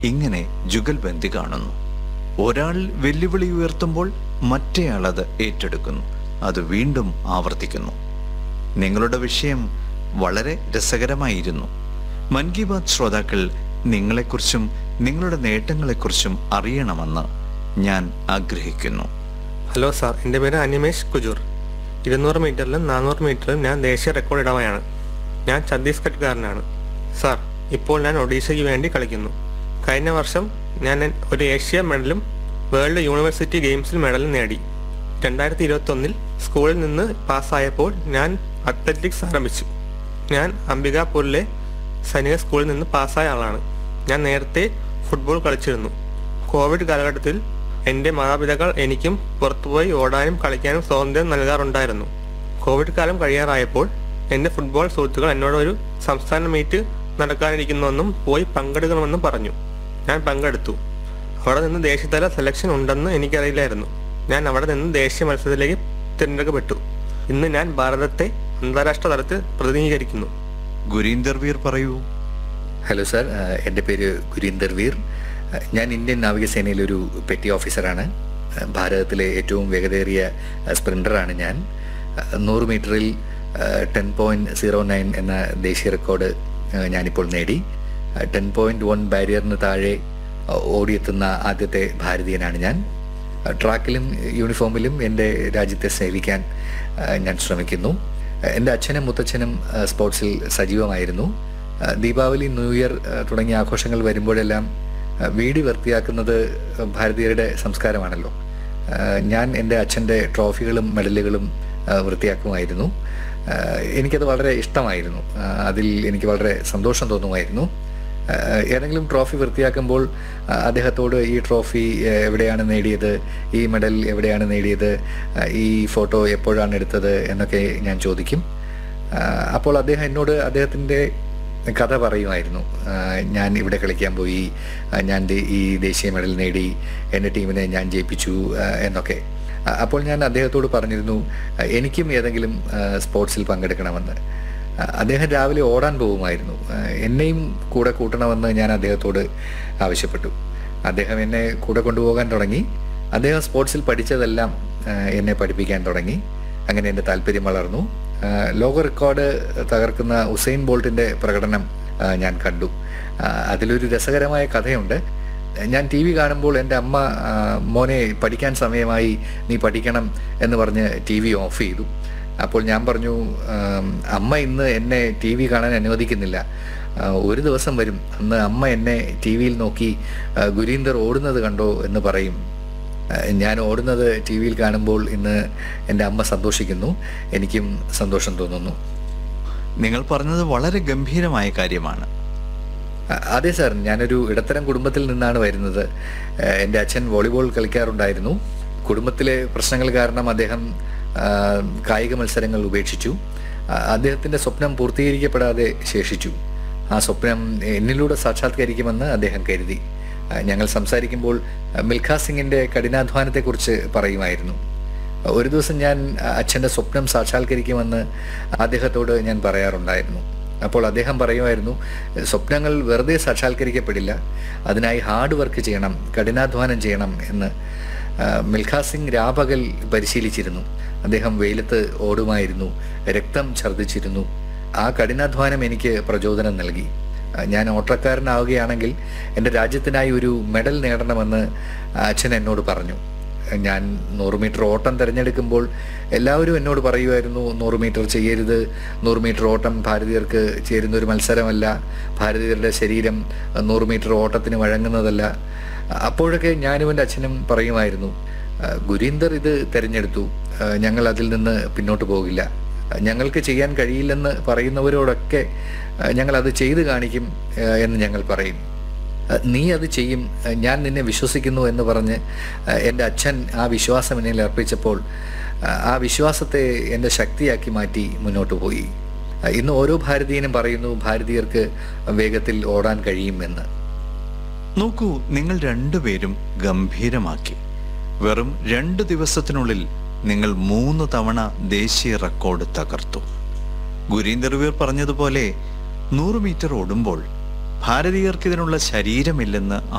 ഇങ്ങനെ ജുഗൽബന്ദി കാണുന്നു. ഒരാൾ വെല്ലുവിളി ഉയർത്തുമ്പോൾ മറ്റേയാൾ അത് ഏറ്റെടുക്കുന്നു, അത് വീണ്ടും ആവർത്തിക്കുന്നു. നിങ്ങളുടെ വിഷയം വളരെ രസകരമായിരുന്നു. മൻ കി ബാത്ത് ശ്രോതാക്കൾ നിങ്ങളെക്കുറിച്ചും നിങ്ങളുടെ നേട്ടങ്ങളെക്കുറിച്ചും അറിയണമെന്ന് ഞാൻ ആഗ്രഹിക്കുന്നു. ഹലോ സാർ, എൻ്റെ പേര് അനിമേഷ് കുജൂർ. 200 മീറ്ററിലും 400 മീറ്ററിലും ഞാൻ ദേശീയ റെക്കോർഡ് ഇടവയാണ്. ഞാൻ ഛത്തീസ്ഗഡ്കാരനാണ്. സാർ, ഇപ്പോൾ ഞാൻ ഒഡീഷയ്ക്ക് വേണ്ടി കളിക്കുന്നു. കഴിഞ്ഞ വർഷം ഞാൻ ഒരു ഏഷ്യ മെഡലും വേൾഡ് യൂണിവേഴ്സിറ്റി ഗെയിംസിൽ മെഡലും നേടി. 2021 സ്കൂളിൽ നിന്ന് പാസ്സായപ്പോൾ ഞാൻ അത്ലറ്റിക്സ് ആരംഭിച്ചു. ഞാൻ അംബികാപൂരിലെ സൈനിക സ്കൂളിൽ നിന്ന് പാസ്സായ ആളാണ്. ഞാൻ നേരത്തെ ഫുട്ബോൾ കളിച്ചിരുന്നു. കോവിഡ് കാലഘട്ടത്തിൽ എൻ്റെ മാതാപിതാക്കൾ എനിക്കും പുറത്തുപോയി ഓടാനും കളിക്കാനും സ്വാതന്ത്ര്യം നൽകാറുണ്ടായിരുന്നു. കോവിഡ് കാലം കഴിയാറായപ്പോൾ എൻ്റെ ഫുട്ബോൾ സുഹൃത്തുക്കൾ എന്നോട് ഒരു സംസ്ഥാന മീറ്റ് നടക്കാനിരിക്കുന്നുവെന്നും പോയി പങ്കെടുക്കണമെന്നും പറഞ്ഞു. ഞാൻ പങ്കെടുത്തു. അവിടെ നിന്ന് ദേശീയതല സെലക്ഷൻ ഉണ്ടെന്ന് എനിക്കറിയില്ലായിരുന്നു. ഞാൻ അവിടെ നിന്ന് ദേശീയ മത്സരത്തിലേക്ക് തിരഞ്ഞെടുക്കപ്പെട്ടു. ഇന്ന് ഞാൻ ഭാരതത്തെ അന്താരാഷ്ട്ര തലത്തിൽ പ്രതിനിധീകരിക്കുന്നു. ഗുരീന്ദർ വീർ പറയൂ. ഹലോ സാർ, എൻ്റെ പേര് ഗുരീന്ദർ വീർ. ഞാൻ ഇന്ത്യൻ നാവികസേനയിലൊരു പെറ്റി ഓഫീസറാണ്. ഭാരതത്തിലെ ഏറ്റവും വേഗതയേറിയ സ്പ്രിൻ്ററാണ് ഞാൻ. 100 മീറ്ററിൽ 10.09 എന്ന ദേശീയ റെക്കോർഡ് ഞാനിപ്പോൾ നേടി. 10.1 ബാരിയറിന് താഴെ ഓടിയെത്തുന്ന ആദ്യത്തെ ഭാരതീയനാണ് ഞാൻ. ട്രാക്കിലും യൂണിഫോമിലും എൻ്റെ രാജ്യത്തെ സേവിക്കാൻ ഞാൻ ശ്രമിക്കുന്നു. എൻ്റെ അച്ഛനും മുത്തച്ഛനും സ്പോർട്സിൽ സജീവമായിരുന്നു. ദീപാവലി, ന്യൂ ഇയർ തുടങ്ങിയ ആഘോഷങ്ങൾ വരുമ്പോഴെല്ലാം വീട് വൃത്തിയാക്കുന്നത് ഭാരതീയരുടെ സംസ്കാരമാണല്ലോ. ഞാൻ എൻ്റെ അച്ഛൻ്റെ ട്രോഫികളും മെഡലുകളും വൃത്തിയാക്കുമായിരുന്നു. എനിക്കത് വളരെ ഇഷ്ടമായിരുന്നു. അതിൽ എനിക്ക് വളരെ സന്തോഷം തോന്നുമായിരുന്നു. ഏതെങ്കിലും ട്രോഫി വൃത്തിയാക്കുമ്പോൾ അദ്ദേഹത്തോട് ഈ ട്രോഫി എവിടെയാണ് നേടിയത്, ഈ മെഡൽ എവിടെയാണ് നേടിയത്, ഈ ഫോട്ടോ എപ്പോഴാണ് എടുത്തത് എന്നൊക്കെ ഞാൻ ചോദിക്കും. അപ്പോൾ അദ്ദേഹം എന്നോട് അദ്ദേഹത്തിൻ്റെ കഥ പറയുമായിരുന്നു. ഞാൻ ഇവിടെ കളിക്കാൻ പോയി, ഞാൻ ഈ ദേശീയ മെഡൽ നേടി, എൻ്റെ ടീമിനെ ഞാൻ ജയിപ്പിച്ചു എന്നൊക്കെ. അപ്പോൾ ഞാൻ അദ്ദേഹത്തോട് പറഞ്ഞിരുന്നു എനിക്കും ഏതെങ്കിലും സ്പോർട്സിൽ പങ്കെടുക്കണമെന്ന്. അദ്ദേഹം രാവിലെ ഓടാൻ പോകുമായിരുന്നു. എന്നെയും കൂടെ കൂട്ടണമെന്ന് ഞാൻ അദ്ദേഹത്തോട് ആവശ്യപ്പെട്ടു. അദ്ദേഹം എന്നെ കൂടെ കൊണ്ടുപോകാൻ തുടങ്ങി. അദ്ദേഹം സ്പോർട്സിൽ പഠിച്ചതെല്ലാം എന്നെ പഠിപ്പിക്കാൻ തുടങ്ങി. അങ്ങനെ എൻ്റെ താല്പര്യം വളർന്നു. ലോക റെക്കോർഡ് തകർക്കുന്ന ഉസൈൻ ബോൾട്ടിൻ്റെ പ്രകടനം ഞാൻ കണ്ടു. അതിലൊരു രസകരമായ കഥയുണ്ട്. ഞാൻ TV കാണുമ്പോൾ എൻ്റെ അമ്മ, മോനെ പഠിക്കാൻ സമയമായി, നീ പഠിക്കണം എന്ന് പറഞ്ഞ് TV ഓഫ് ചെയ്തു. അപ്പോൾ ഞാൻ പറഞ്ഞു, അമ്മ ഇന്ന് എന്നെ TV കാണാൻ അനുവദിക്കുന്നില്ല. ഒരു ദിവസം വരും, അന്ന് അമ്മ എന്നെ TV-യിൽ നോക്കി ഗുരീന്ദർ ഓടുന്നത് കണ്ടോ എന്ന് പറയും. ഞാൻ ഓടുന്നത് TV-യിൽ കാണുമ്പോൾ ഇന്ന് എൻ്റെ അമ്മ സന്തോഷിക്കുന്നു, എനിക്കും സന്തോഷം തോന്നുന്നു. നിങ്ങൾ പറഞ്ഞത് വളരെ ഗംഭീരമായ കാര്യമാണ്. അതെ സാർ, ഞാനൊരു ഇടത്തരം കുടുംബത്തിൽ നിന്നാണ് വരുന്നത്. എൻ്റെ അച്ഛൻ വോളിബോൾ കളിക്കാറുണ്ടായിരുന്നു. കുടുംബത്തിലെ പ്രശ്നങ്ങൾ കാരണം അദ്ദേഹം കായിക മത്സരങ്ങൾ ഉപേക്ഷിച്ചു. അദ്ദേഹത്തിൻ്റെ സ്വപ്നം പൂർത്തീകരിക്കപ്പെടാതെ ശേഷിച്ചു. ആ സ്വപ്നം എന്നിലൂടെ സാക്ഷാത്കരിക്കുമെന്ന് അദ്ദേഹം കരുതി. ഞങ്ങൾ സംസാരിക്കുമ്പോൾ മിൽഖാ സിംഗിൻ്റെ കഠിനാധ്വാനത്തെക്കുറിച്ച് പറയുമായിരുന്നു. ഒരു ദിവസം ഞാൻ അച്ഛൻ്റെ സ്വപ്നം സാക്ഷാത്കരിക്കുമെന്ന് അദ്ദേഹത്തോട് ഞാൻ പറയാറുണ്ടായിരുന്നു. അപ്പോൾ അദ്ദേഹം പറയുമായിരുന്നു, സ്വപ്നങ്ങൾ വെറുതെ സാക്ഷാത്കരിക്കപ്പെടില്ല, അതിനായി ഹാർഡ് വർക്ക് ചെയ്യണം, കഠിനാധ്വാനം ചെയ്യണം എന്ന്. മിൽഖാ സിംഗ് രാപകൽ പരിശീലിച്ചിരുന്നു. അദ്ദേഹം വെയിലത്ത് ഓടുമായിരുന്നു, രക്തം ഛർദ്ദിച്ചിരുന്നു. ആ കഠിനാധ്വാനം എനിക്ക് പ്രചോദനം നൽകി. ഞാൻ ഓട്ടക്കാരനാവുകയാണെങ്കിൽ എൻ്റെ രാജ്യത്തിനായി ഒരു മെഡൽ നേടണമെന്ന് അച്ഛൻ എന്നോട് പറഞ്ഞു. ഞാൻ 100 മീറ്റർ ഓട്ടം തിരഞ്ഞെടുക്കുമ്പോൾ എല്ലാവരും എന്നോട് പറയുമായിരുന്നു, 100 മീറ്റർ ചെയ്യരുത്, 100 മീറ്റർ ഓട്ടം ഭാരതീയർക്ക് ചേരുന്ന ഒരു മത്സരമല്ല, ഭാരതീയരുടെ ശരീരം 100 മീറ്റർ ഓട്ടത്തിന് വഴങ്ങുന്നതല്ല. അപ്പോഴൊക്കെ ഞാനും എൻ്റെ അച്ഛനും പറയുമായിരുന്നു, ഗുരീന്ദർ ഇത് തിരഞ്ഞെടുത്തു, ഞങ്ങൾ അതിൽ നിന്ന് പിന്നോട്ട് പോകില്ല. ഞങ്ങൾക്ക് ചെയ്യാൻ കഴിയില്ലെന്ന് പറയുന്നവരോടൊക്കെ ഞങ്ങൾ അത് ചെയ്തു കാണിക്കും എന്ന് ഞങ്ങൾ പറയും. നീ അത് ചെയ്യും, ഞാൻ നിന്നെ വിശ്വസിക്കുന്നു എന്ന് പറഞ്ഞ് എൻ്റെ അച്ഛൻ ആ വിശ്വാസം എന്നിൽ അർപ്പിച്ചപ്പോൾ ആ വിശ്വാസത്തെ എൻ്റെ ശക്തിയാക്കി മാറ്റി മുന്നോട്ട് പോയി. ഇന്ന് ഓരോ ഭാരതീയനും പറയുന്നു ഭാരതീയർക്ക് വേഗത്തിൽ ഓടാൻ കഴിയുമെന്ന്. നോക്കൂ, നിങ്ങൾ രണ്ടുപേരും ഗംഭീരമാക്കി. വെറും 2 ദിവസത്തിനുള്ളിൽ നിങ്ങൾ 3 തവണ ദേശീയ റെക്കോർഡ് തകർത്തു. ഗുരീന്ദർ വീർ പറഞ്ഞതുപോലെ 100 മീറ്റർ ഓടുമ്പോൾ ഭാരതീയർക്ക് ഇതിനുള്ള ശരീരമില്ലെന്ന്